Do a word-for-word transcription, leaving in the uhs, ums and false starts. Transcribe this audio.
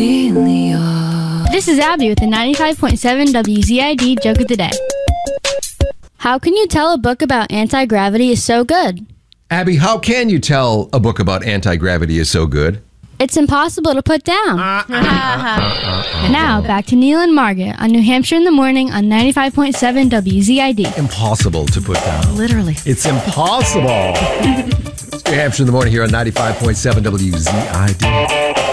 really are. This is Abby with the ninety-five point seven W Z I D Joke of the Day. How can you tell a book about anti-gravity is so good? Abby, how can you tell a book about anti-gravity is so good? It's impossible to put down. Now, back to Neil and Margaret on New Hampshire in the Morning on ninety-five point seven W Z I D. Impossible to put down. Literally. It's impossible. It's New Hampshire in the Morning here on ninety-five point seven W Z I D.